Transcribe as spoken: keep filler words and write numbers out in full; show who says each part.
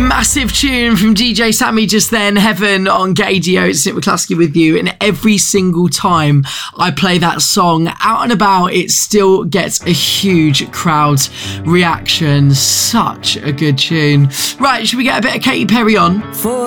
Speaker 1: massive tune from D J Sammy just then, Heaven on Gaydio. It's Nick McCluskey with you, and every single time I play that song out and about, it still gets a huge crowd reaction. Such a good tune. Right, should we get a bit of Katy Perry on?
Speaker 2: For